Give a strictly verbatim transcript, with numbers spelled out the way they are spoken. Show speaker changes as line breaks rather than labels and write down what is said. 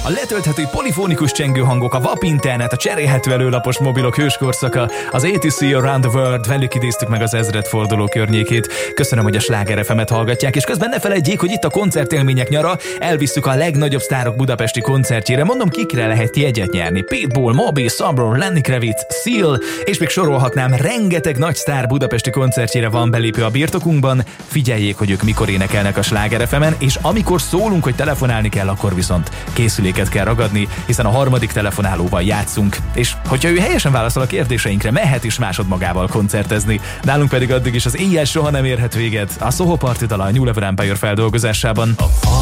A letölthető polifónikus csengőhangok, a vé á pé internet, a cserélhető előlapos mobilok hőskorszaka, az á té cé Around the World, velük idéztük meg az ezredforduló környékét. Köszönöm, hogy a Sláger ef emet hallgatják, és közben ne felejtjék, hogy itt a koncertélmények nyara, elvisszük a legnagyobb sztárok budapesti koncertjére. Mondom, kikre lehet jegyet nyerni. Pitbull, Moby, Sabro, Lenny Kravitz, Seal, és még sorolhatnám, rengeteg nagy sztár budapesti koncertjére van belépő a birtokunkban. Figyeljék, hogy ők mikor énekelnek a Sláger ef emen, és amikor szólunk, hogy telefonálni kell, akkor viszont készüléket kell ragadni, hiszen a harmadik telefonálóval játszunk. És hogyha ő helyesen válaszol a kérdéseinkre, mehet is másodmagával koncertezni. Nálunk pedig addig is az éjjel soha nem érhet véget. A Soho Party dala a New Level Empire feldolgozásában.